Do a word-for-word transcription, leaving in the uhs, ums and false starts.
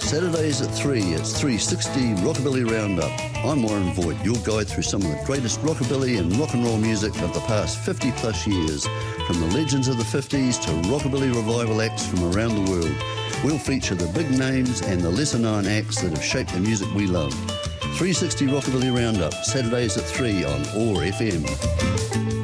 Saturdays at three, it's three sixty Rockabilly Roundup. I'm Warren Voigt, your guide through some of the greatest rockabilly and rock and roll music of the past fifty plus years, from the legends of the fifties to rockabilly revival acts from around the world. We'll feature the big names and the lesser known acts that have shaped the music we love. three sixty Rockabilly Roundup, Saturdays at three on O A R F M.